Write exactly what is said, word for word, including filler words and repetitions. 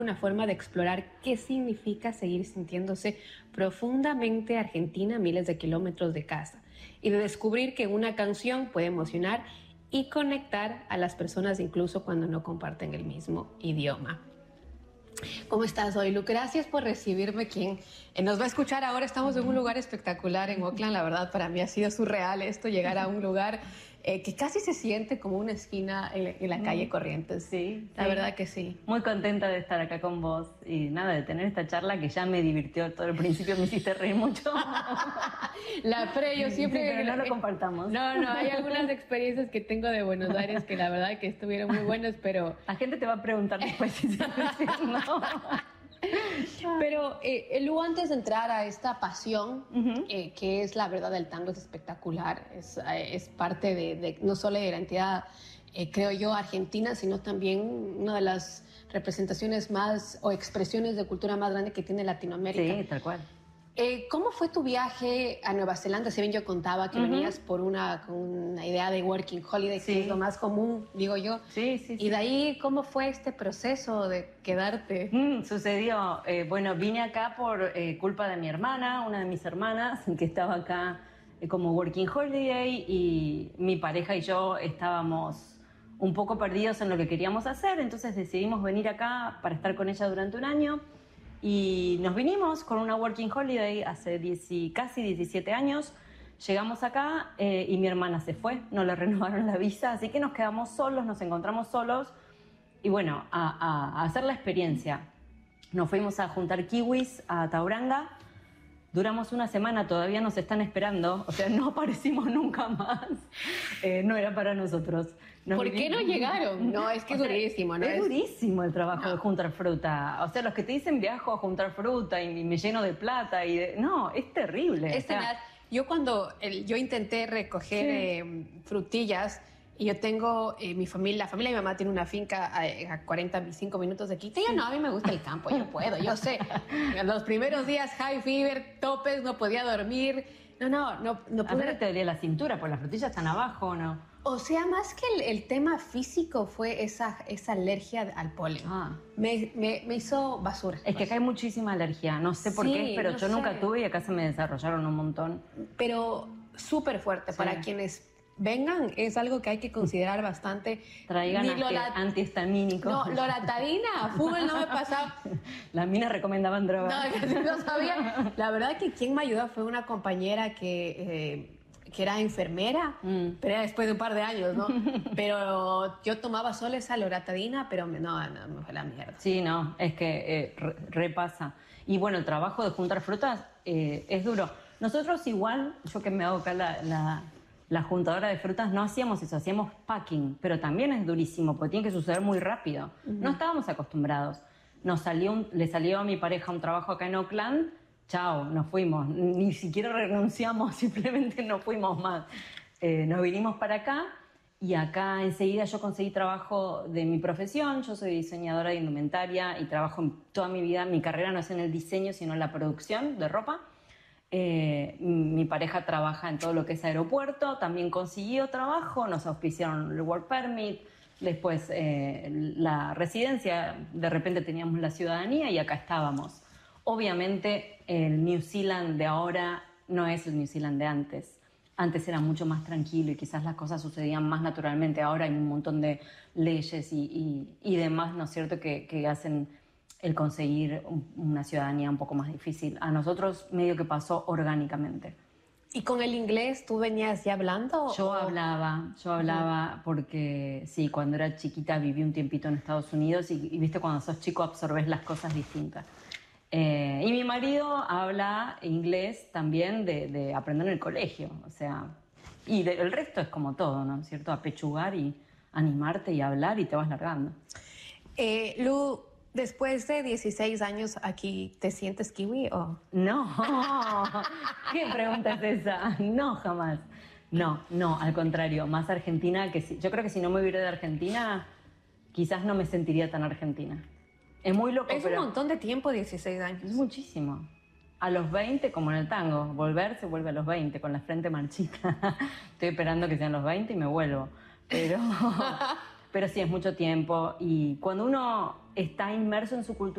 una forma de explorar qué significa seguir sintiéndose profundamente argentina a miles de kilómetros de casa y de descubrir que una canción puede emocionar y conectar a las personas incluso cuando no comparten el mismo idioma. ¿Cómo estás hoy, Lu? Gracias por recibirme. Quien nos va a escuchar ahora, estamos en un lugar espectacular en Oakland. La verdad, para mí ha sido surreal esto, llegar a un lugar eh, que casi se siente como una esquina en la, en la calle Corrientes. Sí, la sí. verdad que sí. Muy contenta de estar acá con vos y nada, de tener esta charla que ya me divirtió todo el principio, me hiciste reír mucho. La pre, yo siempre... Sí, pero no lo compartamos. No, no, hay algunas experiencias que tengo de Buenos Aires que la verdad que estuvieron muy buenas, pero... La gente te va a preguntar después si se no. Pero, eh, Lu, antes de entrar a esta pasión, Uh-huh. eh, que es la verdad del tango, es espectacular, es, eh, es parte de, de no solo de la identidad, eh, creo yo, argentina, sino también una de las representaciones más o expresiones de cultura más grande que tiene Latinoamérica. Sí, tal cual. Eh, ¿Cómo fue tu viaje a Nueva Zelanda? Si bien yo contaba que Uh-huh. venías por una, con una idea de working holiday, Sí. que es lo más común, digo yo. Sí, sí, sí. Y de ahí, ¿cómo fue este proceso de quedarte? Mm, sucedió, eh, bueno, vine acá por eh, culpa de mi hermana, una de mis hermanas, que estaba acá eh, como working holiday y mi pareja y yo estábamos un poco perdidos en lo que queríamos hacer, entonces decidimos venir acá para estar con ella durante un año y nos vinimos con una working holiday hace diez, casi diecisiete años. Llegamos acá eh, y mi hermana se fue, no le renovaron la visa, así que nos quedamos solos, nos encontramos solos. Y bueno, a, a, a hacer la experiencia. Nos fuimos a juntar kiwis a Tauranga. Duramos una semana, todavía nos están esperando. O sea, no aparecimos nunca más. Eh, no era para nosotros. Nos ¿Por qué no llegaron? No, es que es O sea, durísimo, ¿no? Es, Es- durísimo el trabajo de juntar fruta. O sea, los que te dicen viajo a juntar fruta y, y me lleno de plata y de... No, es terrible. Es o sea, tenaz. Yo cuando el- yo intenté recoger Sí. eh, frutillas, y yo tengo eh, mi familia, la familia de mi mamá tiene una finca a, a cuarenta y cinco minutos de aquí. Yo no, a mí me gusta el campo, yo puedo, yo sé. Los primeros días, high fever, topes, no podía dormir. No, no, no, no a ver, pude. te dolía la cintura, pues las frutillas están abajo, ¿o no? O sea, más que el, el tema físico fue esa, esa alergia al polen. Ah. Me, me, me hizo basura. Es que acá hay muchísima alergia, no sé por Sí, qué, pero no yo sé. nunca tuve y acá se me desarrollaron un montón. Pero súper fuerte. Sí. Para quienes vengan, es algo que hay que considerar bastante. Traigan Ni anti- lola- antihistamínico. No, loratadina, fútbol no me pasaba. Las minas recomendaban No, drogas. casi no sabía. La verdad que quien me ayudó fue una compañera que, eh, que era enfermera, Mm. pero era después de un par de años, ¿no? Pero yo tomaba solo esa loratadina, pero me- no, no, me fue la mierda. Sí, no, es que eh, re- repasa. Y bueno, el trabajo de juntar frutas eh, es duro. Nosotros igual, yo que me hago acá la, la, la juntadora de frutas, no hacíamos eso, hacíamos packing, pero también es durísimo, porque tiene que suceder muy rápido. No estábamos acostumbrados. Nos salió un- le salió a mi pareja un trabajo acá en Oakland, chao, nos fuimos. Ni siquiera renunciamos, simplemente no fuimos más. Eh, nos vinimos para acá y acá enseguida yo conseguí trabajo de mi profesión. Yo soy diseñadora de indumentaria y trabajo en toda mi vida. Mi carrera no es en el diseño, sino en la producción de ropa. Eh, mi pareja trabaja en todo lo que es aeropuerto, también consiguió trabajo, nos auspiciaron el work permit, después eh, la residencia, de repente teníamos la ciudadanía y acá estábamos. Obviamente el New Zealand de ahora no es el New Zealand de antes. Antes era mucho más tranquilo y quizás las cosas sucedían más naturalmente. Ahora hay un montón de leyes y, y, y demás, ¿no es cierto?, que, que hacen el conseguir un- una ciudadanía un poco más difícil. A nosotros medio que pasó orgánicamente. ¿Y con el inglés tú venías ya hablando? Yo o- hablaba, yo hablaba porque sí, cuando era chiquita viví un tiempito en Estados Unidos y, y viste, cuando sos chico absorbes las cosas distintas. Eh, y mi marido habla inglés también de, de aprender en el colegio, o sea, y de- el resto es como todo, ¿no es cierto? Apechugar y animarte y hablar y te vas largando. Eh, Lu, después de dieciséis años aquí, ¿te sientes kiwi o...? No, ¿qué pregunta es esa? No, jamás. No, no, al contrario, más argentina que si. Yo creo que si no me hubiera de Argentina, quizás no me sentiría tan argentina. Es muy loco, Es pero un montón de tiempo, dieciséis es años. muchísimo. A los veinte, como en el tango, volver se vuelve a los veinte, con la frente marchita. Estoy esperando que sean los veinte y me vuelvo. Pero pero sí es mucho tiempo y cuando uno está inmerso en su cultura